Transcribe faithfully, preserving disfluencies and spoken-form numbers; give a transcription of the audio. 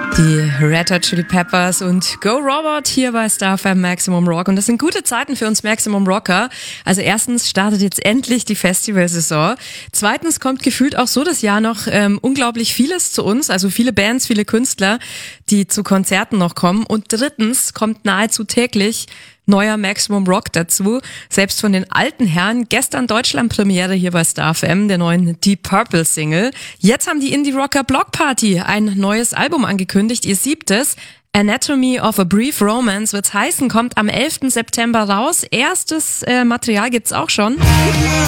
Die Red Hot Chili Peppers und Go Robot hier bei Star F M Maximum Rock. Und das sind gute Zeiten für uns Maximum Rocker. Also erstens startet jetzt endlich die Festivalsaison. Zweitens kommt gefühlt auch so das Jahr noch ähm, unglaublich vieles zu uns. Also viele Bands, viele Künstler, die zu Konzerten noch kommen. Und drittens kommt nahezu täglich neuer Maximum Rock dazu. Selbst von den alten Herren. Gestern Deutschland-Premiere hier bei Star F M, der neuen Deep Purple Single. Jetzt haben die Indie-Rocker Block Party ein neues Album angekündigt, ihr siebtes. Anatomy of a Brief Romance wird's heißen, kommt am elften September raus. Erstes äh, Material gibt's auch schon.